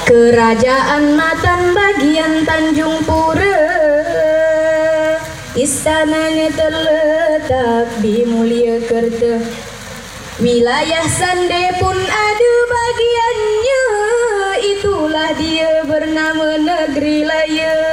Kerajaan Matan bagian Tanjung Pura, istananya terletak di Mulyakerta. Wilayah Sande pun ada bagiannya, itulah dia bernama Negeri Laya.